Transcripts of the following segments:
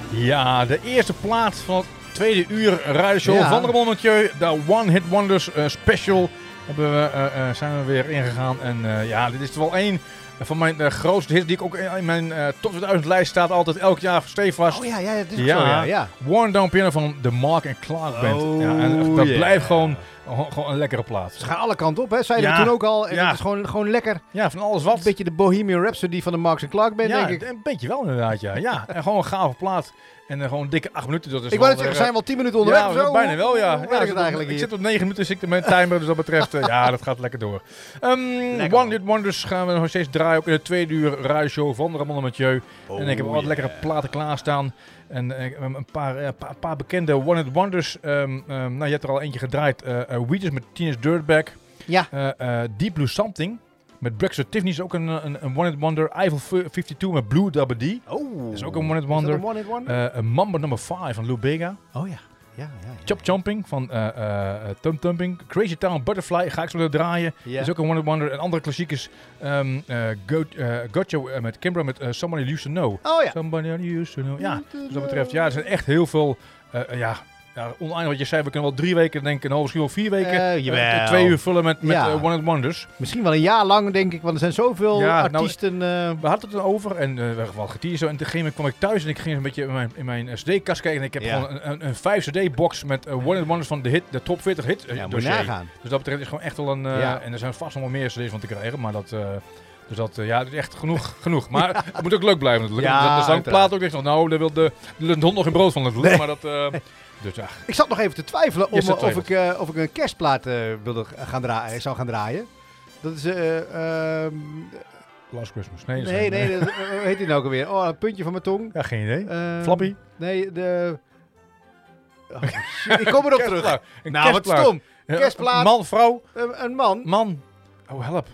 Ja, de eerste plaat van het tweede uur radioshow van Ramon Mathieu. De One Hit Wonders special zijn we weer ingegaan. En dit is wel één van mijn grootste hits die ik ook in mijn top 2000 lijst staat. Altijd elk jaar stevast. Oh ja, dat is zo, ja. Worn Down Piano van de Mark & Clark Band. En dat blijft gewoon een lekkere plaat. Ze gaan alle kanten op, hè? Zeiden we toen ook al. En het is gewoon lekker. Ja, van alles wat. Een beetje de Bohemian Rhapsody van de Mark & Clark Band, denk ik. Een beetje wel inderdaad, ja. En gewoon een gave plaat. En gewoon een dikke 8 minuten. Dat is ik wou net zeggen, zijn we al 10 minuten onderweg of zo? Bijna wel, ja. Hoe werkt het eigenlijk ik zit op 9 minuten, zit ik met timer, dus dat betreft, dat gaat lekker door. One Hit Wonders gaan we nog steeds draaien, ook in de tweede uur radioshow van Ramon Mathieu. En ik heb wat lekkere platen klaarstaan. En een paar bekende One Hit Wonders. Je hebt er al eentje gedraaid. Weeders met Teenage Dirtbag. Ja. Deep Blue Something. Met Brexit Tiffany is ook een One Hit Wonder. Eiffel 52 met Blue Double D. Oh. Dat is ook een One Hit Wonder. Mambo Number 5 van Lou Bega. Oh ja. Chop Chomping van Tum Tumping. Crazy Town Butterfly ga ik zo weer draaien. Ja. Is ook een One Hit Wonder. En andere klassiekers. Gotcha met Kimbra met Somebody You Used To Know. Oh ja. Somebody You Used To Know. Ja, dus dat betreft. Ja, er zijn echt heel veel... oneindig wat je zei, we kunnen wel 3 weken denken, misschien wel 4 weken. 2 uur vullen met One Hit Wonders. Misschien wel een jaar lang, denk ik, want er zijn zoveel artiesten. We hadden het erover en we hebben wel geteased. En op een gegeven moment kwam ik thuis en ik ging een beetje in mijn CD-kast kijken. En ik heb gewoon een 5 CD-box met One Hit Wonders van de top 40 hit dossier. Dus dat betreft is gewoon echt wel een... En er zijn vast nog wel meer CD's van te krijgen, maar dat... Dus dat het is echt genoeg. Maar het moet ook leuk blijven natuurlijk. Ja, de zangplaat ook echt van, daar wil de hond nog geen brood van natuurlijk. Nee. Maar dat... Dus, ik zat nog even te twijfelen of ik een kerstplaat zou gaan draaien. Dat is... Last Christmas. Nee, hoe heet die nou ook alweer? Oh, een puntje van mijn tong. Ja, geen idee. Flappy? Nee, ik kom erop terug. Nou, wat stom. Kerstplaat. Man, vrouw. Een man. Man. Oh, help.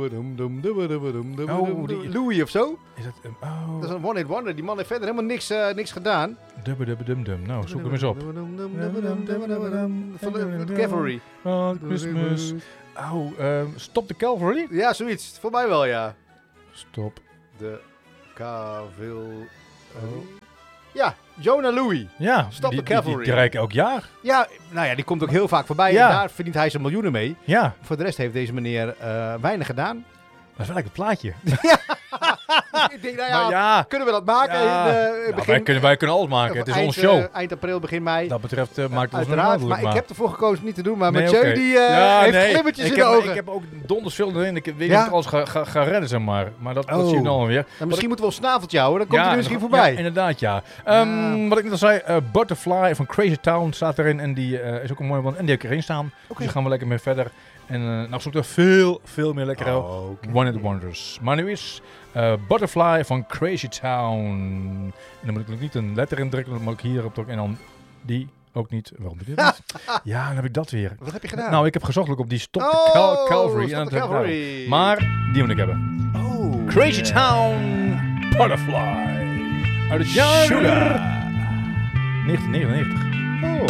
Louis of zo? Is dat, dat is een one hit wonder. Die man heeft verder helemaal niks gedaan. Dum. Nou, zoek hem eens op. Van de Cavalry. Christmas. Stop the Cavalry? Ja, zoiets. Voor mij wel, ja. Stop. De Cavalry. Ja, Jonah Louis. Ja, Stop the Cavalry. Die draai ik elk jaar. Ja, nou ja, die komt ook heel vaak voorbij. Ja. En daar verdient hij zijn miljoenen mee. Ja. Voor de rest heeft deze meneer weinig gedaan. Dat is wel lekker plaatje. Ik denk, kunnen we dat maken? Wij kunnen alles maken. Het is onze show. Eind april, begin mei. Dat betreft maakt het ons uiteraard. Maar ik heb ervoor gekozen niet te doen. Maar Mathieu die heeft glimmertjes in de ogen. Ik heb ook donders veel erin. Ik weet niet of ik alles ga redden, zeg maar. Maar dat zie je dan alweer. Nou, misschien moeten we een snaveltje houden. Dan komt hij misschien voorbij. Ja, inderdaad, ja. Wat ik net al zei, Butterfly van Crazy Town staat erin. En die is ook een mooie one. En die heb ik erin staan. Dus daar gaan we lekker mee verder. En nog zoek er veel meer lekkere One Hit Wonders. Maar nu is Butterfly van Crazy Town. En dan moet ik nog niet een letter indrukken, dan moet ik hier op drukken en dan die ook niet. Waarom doe ik dit niet? Ja, dan heb ik dat weer. Wat heb je gedaan? Nou, ik heb gezocht op die Stop the Cavalry. Maar die moet ik hebben. Crazy Town Butterfly. Uit het jaar 1999.